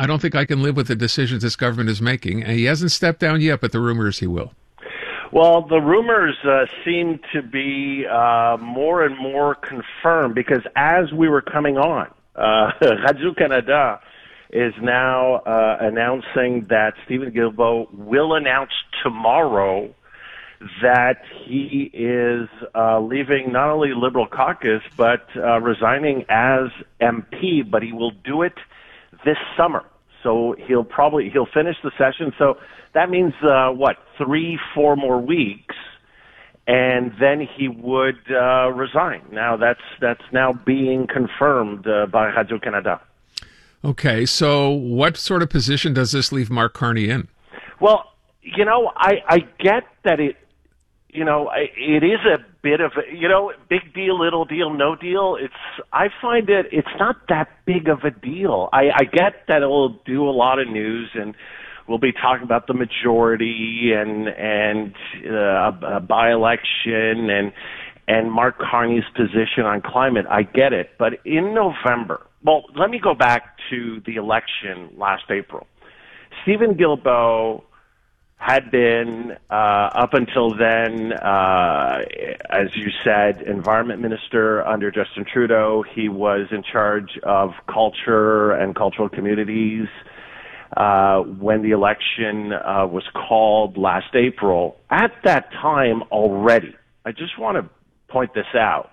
I don't think I can live with the decisions this government is making. And he hasn't stepped down yet, but the rumor is he will. Well, the rumors seem to be more and more confirmed because as we were coming on, Radio-Canada is now announcing that Steven Guilbeault will announce tomorrow that he is leaving not only Liberal caucus, but resigning as MP, but he will do it this summer. So he'll finish the session. So that means, 3-4 more weeks, and then he would resign. Now that's now being confirmed by Radio-Canada. Okay, so what sort of position does this leave Mark Carney in? Well, I get that it is a bit of a, big deal, little deal, no deal. I find it's not that big of a deal. I get that it will do a lot of news and we'll be talking about the majority and a by-election and Mark Carney's position on climate. I get it. But in November, well, let me go back to the election last April. Steven Guilbeault had been, up until then, as you said, environment minister under Justin Trudeau. He was in charge of culture and cultural communities when the election was called last April. At that time already, I just want to point this out,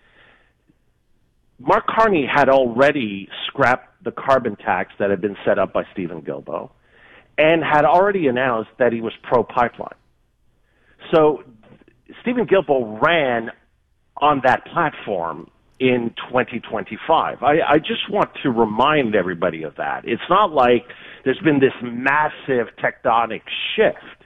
Mark Carney had already scrapped the carbon tax that had been set up by Steven Guilbeault, and had already announced that he was pro-pipeline. So Steven Guilbeault ran on that platform in 2025. I just want to remind everybody of that. It's not like there's been this massive tectonic shift.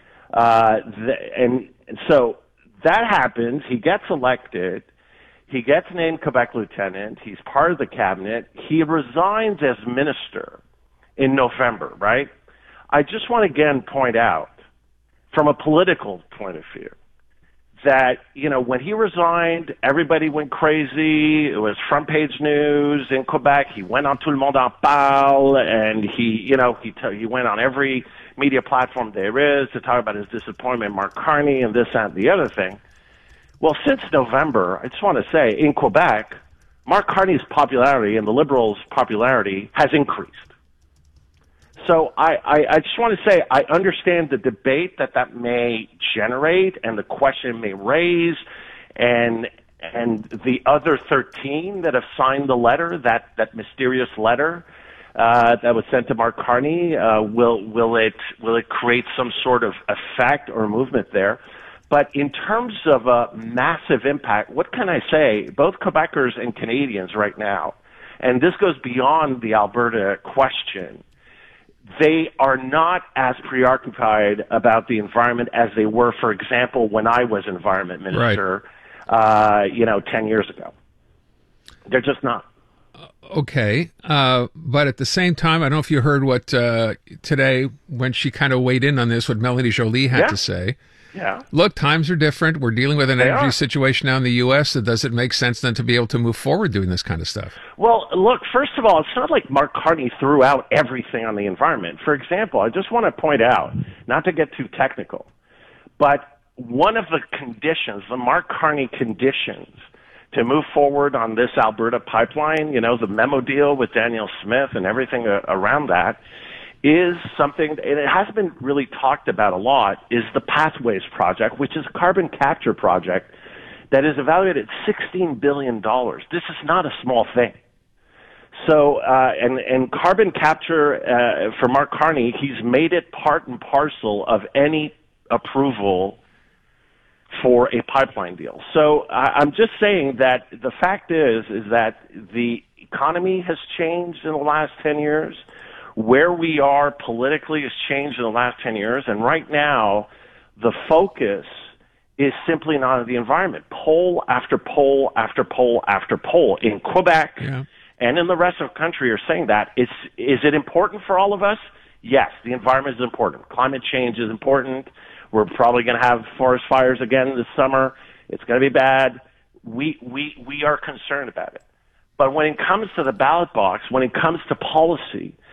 And so that happens. He gets elected. He gets named Quebec lieutenant. He's part of the cabinet. He resigns as minister in November, right? I just want to again point out, from a political point of view, that, when he resigned, everybody went crazy. It was front page news in Quebec. He went on Tout le monde en parle, and he went on every media platform there is to talk about his disappointment in Mark Carney and this, that, and the other thing. Well, since November, I just want to say, in Quebec, Mark Carney's popularity and the Liberals' popularity has increased. So I just want to say I understand the debate that may generate and the question it may raise, and the other 13 that have signed the letter, that mysterious letter that was sent to Mark Carney, will it create some sort of effect or movement there? But in terms of a massive impact, what can I say? Both Quebecers and Canadians right now, and this goes beyond the Alberta question, they are not as preoccupied about the environment as they were, for example, when I was environment minister, right. 10 years ago. They're just not. Okay. But at the same time, I don't know if you heard what today, when she kind of weighed in on this, what Melanie Joly had to say. Yeah. Look, times are different. We're dealing with an energy situation now in the U.S. So does it make sense then to be able to move forward doing this kind of stuff? Well, look, first of all, it's not like Mark Carney threw out everything on the environment. For example, I just want to point out, not to get too technical, but one of the conditions, the Mark Carney conditions to move forward on this Alberta pipeline, the memo deal with Danielle Smith and everything around that, is something, and it hasn't been really talked about a lot, is the Pathways Project, which is a carbon capture project that is evaluated at $16 billion. This is not a small thing. So, and carbon capture, for Mark Carney, he's made it part and parcel of any approval for a pipeline deal. So I'm just saying that the fact is that the economy has changed in the last 10 years. Where we are politically has changed in the last 10 years, and right now the focus is simply not on the environment. Poll after poll after poll after poll in Quebec and in the rest of the country are saying that. Is it important for all of us? Yes, the environment is important. Climate change is important. We're probably going to have forest fires again this summer. It's going to be bad. We are concerned about it. But when it comes to the ballot box, when it comes to policy,